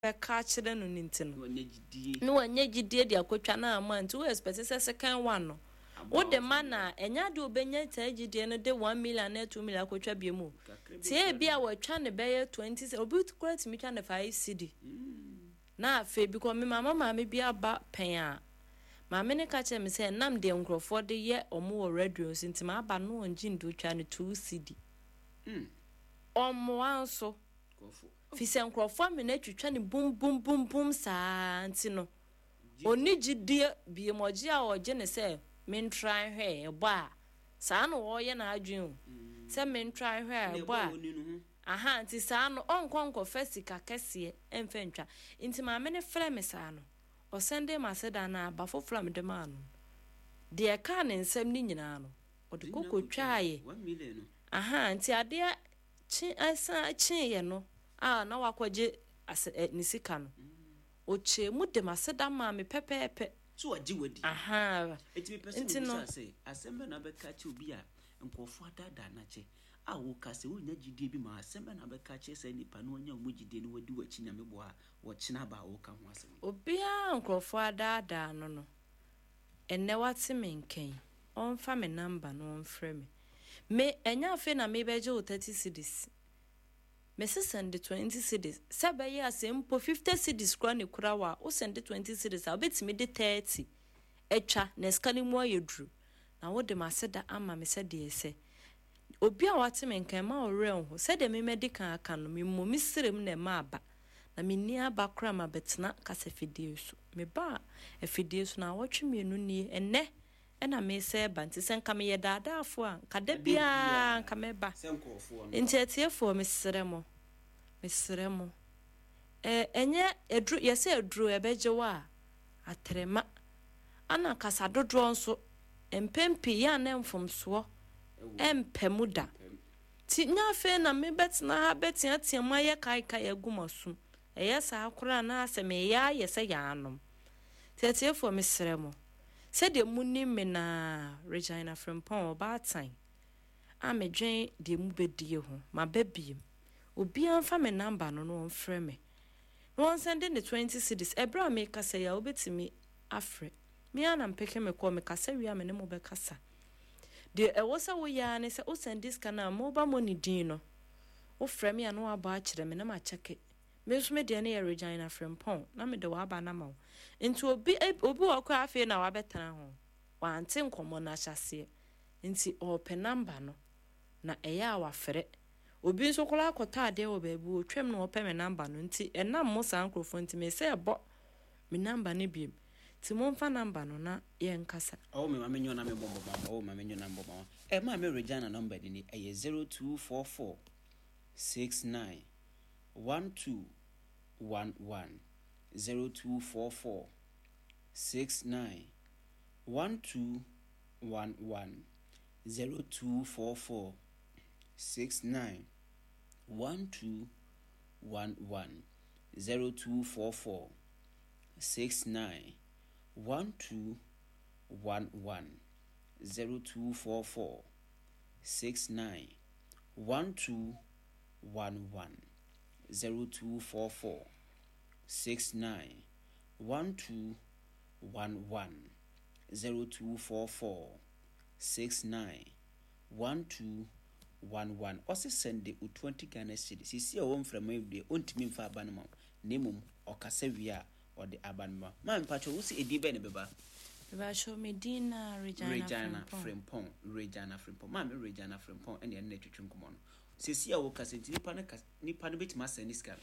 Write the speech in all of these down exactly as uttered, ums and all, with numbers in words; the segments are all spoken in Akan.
catch them on internet. No one yet did the aquachana man to expect a second one. What the manner and ya do benye tell you the one million and two million coach bimu. Tia be our trying to bear twenty or boot quite me trying to five city. Now, fe because me mama mammy be about paying. My many catch me say, Nam de uncle for the year or more radios into my banu and gin do trying two city. Or more so. Fisen crofo me na twetwa ne boom boom boom boom saa ntino oni gidie bi moji a oje ne se men try hwe ebo a saa no wo ye na adwen se men try hwe ebo a aha nti saa no onkonko fasika kese emfentwa nti ma me ne frɛ me saa no o sende ma se da na ba fofra me de ma no de ka ne nsɛm ni nyina no o de kokko twae aha nti ade chi asa chi ye no ah na wakwaje nisika no oche mu de maseda ma me pepepe so agi wadi aha etimi pese no say asembe na beka che obi a nkofo adada na che a wo ka se wonya gidie bi ma asembe na beka che say nipa no onya mu gidie no wadi wachi na mebo a wo china ba wo ka ho asem obi a nkofo adada no no enne wate me nken on fa me number no on frɛ me me enya afi na me beje o thirty cedis me se send twenty cedis sebe ye asempo fifty cedis kra ne kura wa o send twenty cedis a betimi de thirty etwa na skani mu ayedru na wo de maseda ama me se de ese obi a wate me nkan ma ore ho se de me medical aka no me mo misrem na ma aba na me ni aba kra ma betena kasa fidie so me ba afidie so na wotwe mienu nie enne ena me se ba nti se nka me ye daadaafo a kada bia nka me ba nti etiefo me sremo me sremo eh enye edru yese edru ebeje wa atrema ana kasa dodro nso empempi ya na mfomso empemuda ti nya fe na me betna ha betia tiama ye kai kai agumasu eye sa akora na aseme ya yese ya anom ti etiefo me sremo said the muni me na Regina Frimpong ba time a me dwen de mu bedie ho ma babiem obi anfa me number no no mfrɛ me no one send the twenty cedis ebra me kasa ya obetimi afre me ana mpeke me ko me kasa wi ame ne mo be kasa de e wo sa wo ya ne se o send this kana mo ba money din no wo frɛ me ana wa ba akire me na ma cheke me so me de na ya Regina Frimpong na me de wa ba na ma nti obi obi wakwa afi na wa betana ho wa ante nkomo na hyase nti open number no na eya wa frɛ obi nso kola akota ade wo baabu otwem no open me number no nti enam mo san krofo nti me se ebo me number ne biem ti mo mfa number no na ye nkasa oh me ma menyo na me bombo ma oh ma menyo na bombo ma e ma me Regina number ni e zero two four four six nine one two one one zero two four four six nine one two one one zero two four four six nine one two one one zero two four four six nine one two one one zero two four four six nine one two one one zero two four four six nine one two one one zero two four four six nine one two one one also send the twenty Ghana cedis sisi a won from every ontimi mfa abanma nemum okasa wia or the abanma man pacho wo si edi be ne beba beba show me Dina Regina Regina Frimpong Regina Frimpong man me Regina Frimpong ene na twetwe nkomo no sisi a wo kasa nipa ne nipa ne betima send iska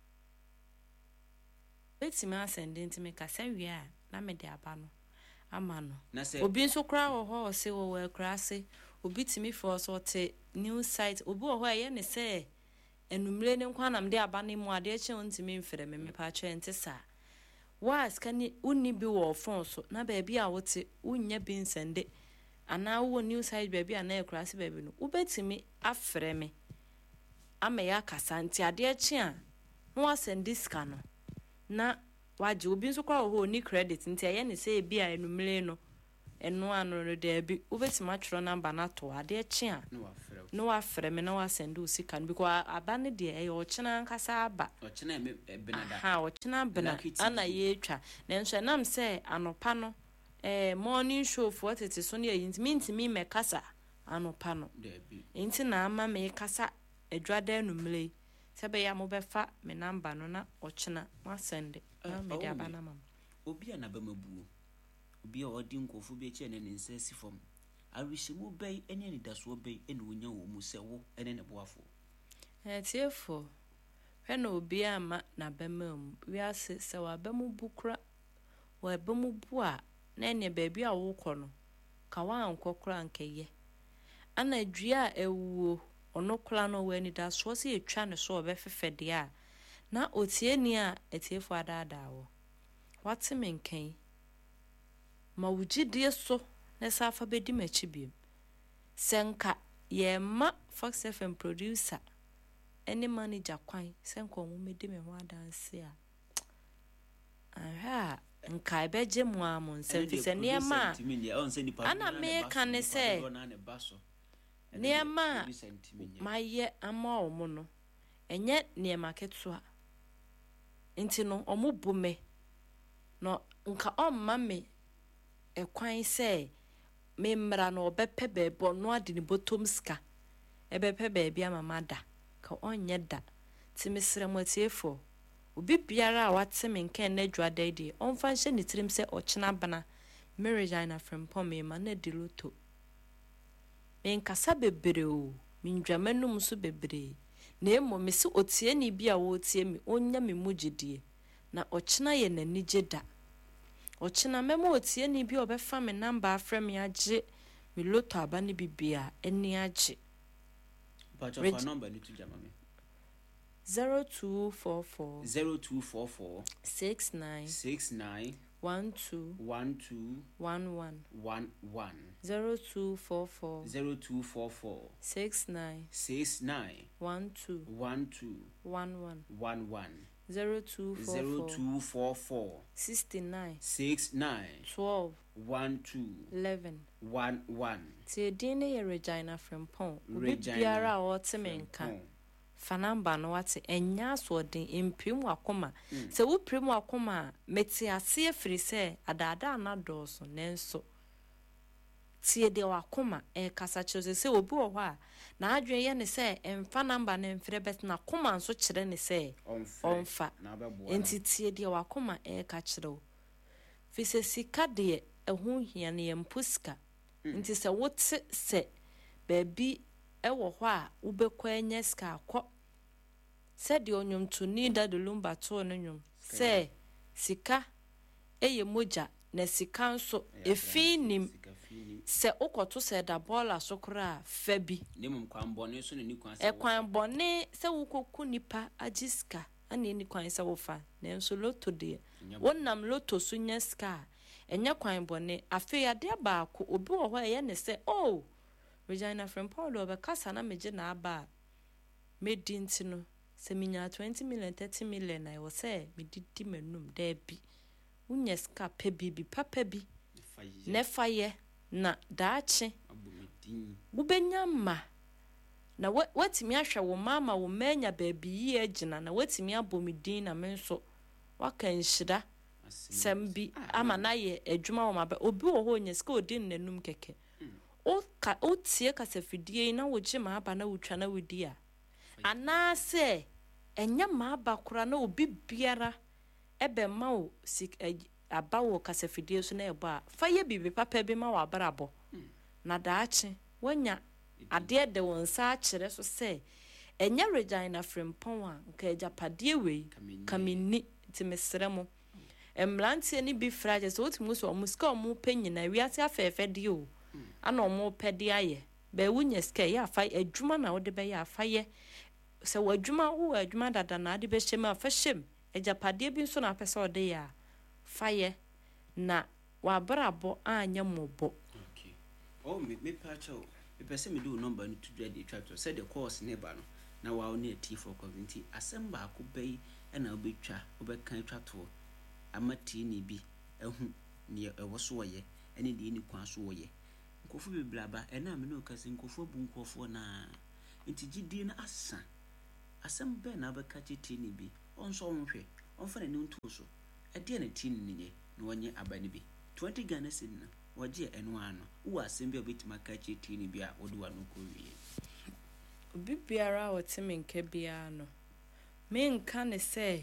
betima send ntimi kasa wia na me de aba no amano obi nso kra wo ho se wo we kra se obi timi for so te new site obi wo ho ye ne se enumre ne nkwa na mde aba ne mu ade eche ntimi mfere me me pa che ntisa sa was kan unni bi wo phone so na ba bia wo te unya bi nsende ana wo new site ba bia na kra se ba bi no ubetimi afre me ama ya kasa nti ade eche a no wa send diska no na waje obi nso kwa ho ni credit nti aye ne say bia enumre no eno ano no de bi obetima tworo number na to ade chi a no wa frɛ me na wa send u sika no because aba ne de e o chena nkasa aba o chena me benada ha o chena bena ana ye twa na nso nam sɛ anopa no eh morning show for tete so ne yin minti mi me kasa anopa no de bi nti na ama me kasa adwada no mle sɛ be ya mo befa me number no na o chena wa send na me de aba na mama obi na ba mabuo obi a odi nkofo bi eche ne nsa si fom arihyimu bai ene ni daso bai ene wonya wo mu sɛ wo ene ne boafo eh tiefo hwe na obi ama na ba mam wi ase sɛ wa ba mu bukura wa ba mu bu a na ne baabi a wo kɔ no ka wa ankokora nkeye ana dua ewuo ono kora no wa ni daso se etwa ne so obefefede a na otie ni a etiefo adaada wo wate menken ma wugidie so na safa bedi machi biem senka ye ma Fox F M producer any manager kwan senka omo medi me ho adanse a aha nka ebeje mu amon senfise ne ma ana me kan se ne ma maye ama omo no enye ne ma ketua nti no omo bume no nka omma me ekwan se me mra no obepe bebo no ade ni bottom ska ebepe bebi amamada ka onye da ti mesre motiefo obi biara a wate me nka na dwada ide onfa hye ni tirim se ochena bana Regina Frimpong me ma na di loto me nkasa bebre o me ndwamanum so bebre na emo me se otie ni bia wo tie me onya me mugidie na ochena ye nani geda ochena memo otie ni bia obefa me number afrɛ me age me loto aba ne bibia eni age but your number ni to jama me zero two four four zero two four four six nine six nine one two one two one one one one zero two four four zero two four four six nine six nine one two one two one one one one zero two four four zero two four four sixty nine six nine twelve one two eleven one one. Ti din ne Regina Frimpong obi biara a wote menka fa number no wate enya so den emprim akoma se wo prim akoma meti ase afiri se adada na doso nenso tie de wakoma e kasa chose se obi wo ho a na adwen ye ne se emfa number na emfre bet na koma nso kire ne se onfa enti tie de wakoma e ka kire wo fi se sika de ehu hia ne empuska nti se wote se baby ewo ho a ubekwa enya ska akọ se de onyum to ni da de lumba to no nyum se sika eye moja na sika nso efinim se ukoto se da bola sokora fa bi nemum kwan bone so ne ni kwan se e kwan bone se wukoku nipa agiska ani ni kwan se wo fa na nso loto de wonnam loto so nya ska enya kwan bone afi ya de ba ko obi wo ho ye ne se oh Regina Frimpong do be kasa na meje na aba medi ntino se minya twenty million thirty million na wo se medidi manum da bi unya ska pe bibi papa bi ne faye na daache bubenya ma na watimi ahwe wo mama wo manya baabi yi agina na watimi abomidin na menso waka nhyira sambi ama na ye adwuma wo mabe obi wo ho nya ska odin nanum keke o ka o tie kasafidie na wo gye ma aba na wotwa na wodi a ana se enya ma aba kura na obi biara ebe ma wo sik aba wo kasafidie so na ebo a fa ye bibi papa bi ma wo abrabo na daache wonya ade de won sa akire so se enya Regina Frimpong a nka ejapade we kamini ti mesremo emlantie ni bi fraje so otimu so omuska omu penyina wiase afefe de o ana omu pede aye be wunya ska ya fa adwuma na wo de be ya fa ye se wadwuma wo adwuma dada na ade be hyem afa hyem ejapade bi so na pese ode ya fa ye na wa brabo anya mobo. Okay. Oh me me pacho me pese me do number no to dread the tractor said the course neighbor no na wa oni T for community assemble ko bai na obetwa obekan tractor amati ni bi ehu ne ewo so ye ɛne deɛ ni kwan so wɔyɛ nkɔfo bebraba ɛna me no kase nkɔfo bu nkɔfo na nti gidie na asa asɛm bɛ na bɛka kyeti ne bi ɔnso ɔnhwɛ ɔmfa ne nto so ɛdeɛ na tin ne nyɛ na wɔnyɛ aba ne bi twenty Ghana cedi na wɔgye ɛno ano wo asɛm bi a bɛtuma ka kyeti ne bi a wɔde wa no kɔ wie obi biara a wɔte me nka biara no me nka ne sɛ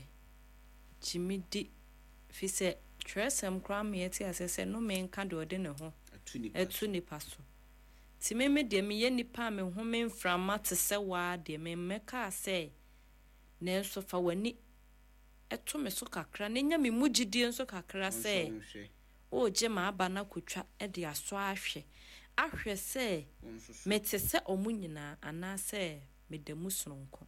gyimidi fi sɛ twerɛsɛm koraa me yɛte asɛ sɛ no me nka de ɔde ne ho ɛtu nipa so ti me me deɛ meyɛ nipa a me ho me mframa te sɛ waa deɛ me mmɛka sɛ nanso fa w'ani ɛto me so kakra na nya me mu gyidie nso kakra sɛ o gye ma aba na kotwa ɛde aso ahwɛ ahwɛ sɛ mete sɛ ɔmo nyinaa anaasɛ medamu sononko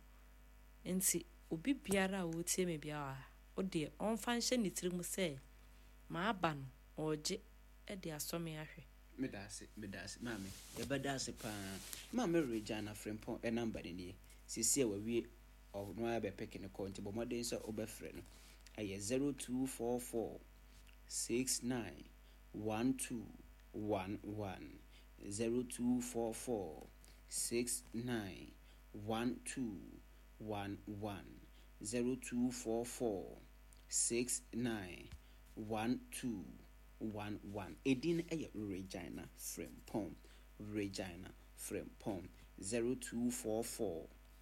nti obi biara a wotie me biara o deɛ ɔmfa nhyɛ ne tirim sɛ ma aba no ɔgye ɛde aso me ahwɛ medase medase mame yɛbɛdase pa mame Regina Frimpong e number ni sisi e wawie ɔno a bɛpɛke ne kɔ nti bɔ mmɔden sɛ wobɛfrɛ no ɛyɛ zero two four four six nine one two one one zero two four four six nine one two one one zero two four four six nine one two one one edin ɛyɛ Regina Frimpong Regina Frimpong zero two four four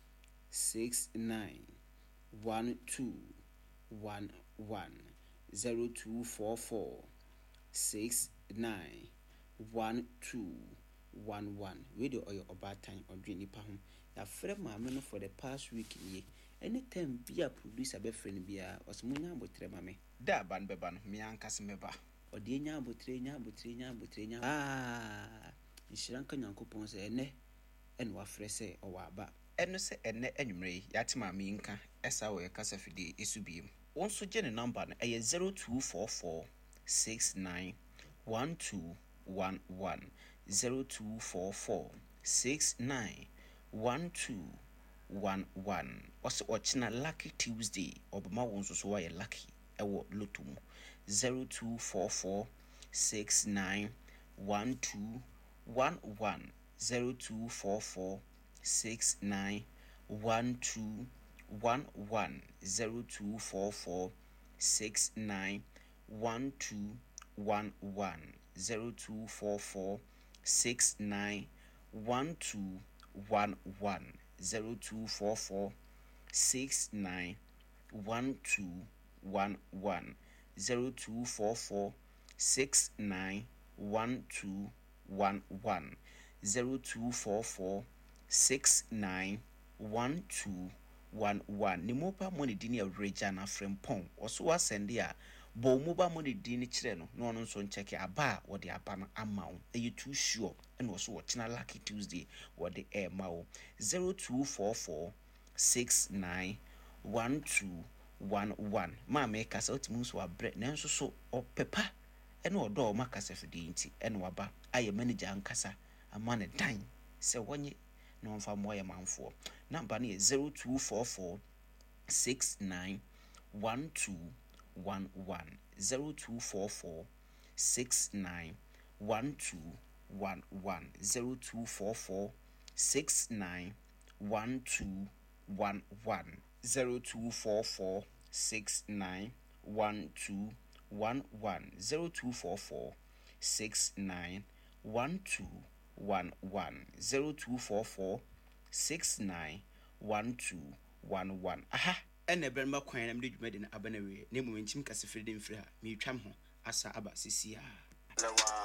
six nine one two one one zero two four four six nine one two one one radio oyo obatan odwe nipa ho ya frɛ maame no for the past week nie anytime bia producer be frɛ no bia osmunya abotre maame da ban beba no me ankase meba ɔde nya abotre nya abotre nya abotre nya ah nshira nyankopɔn sɛ ene ene wafrɛ sɛ ɔwɔ aba ɛno sɛ ɛnɛ anwumre yate maame nka ɛsa wɔ kasa fidie esubiem wɔn so gye ne number no ɛyɛ zero two four four six nine one two one one zero two four four six nine one two one one ɔsɛ ɔkyena lucky Tuesday ɔbɛma wɔn so so wɔyɛ lucky ɛwɔ loto mu zero two four four six nine one two one one zero two four four six nine one two one one zero two four four six nine one two one one zero two four four six nine one two one one zero two four four six nine one two one one zero two four four six nine one two one one zero two four four six nine one two one one. Ni mobile money dini ya Regina Frimpong. Oso wa sende ya bo mobile money dini chire no no no so ncheke aba wo de aba na ama wo. Are you too sure? And oso wo china lucky Tuesday wo de e ma wo. zero two four four six nine one two one one. Ma me kasa otimu so abre nanso so opepa ene odo o makasa fidi nti ene waba aye manager ankasa ama ne dan se wonye no mfa moye manfo number ne zero two four four six nine one two one one zero two four four six nine one two one one zero two four four six nine one two one one zero two four four six nine one two one one zero two four four six nine one two one one zero two four four six nine one two one one. Aha, ene berma kwan na mde dwumade na abana we na mu nchim kasefrede mfiri ha me twam ho asa aba sisia.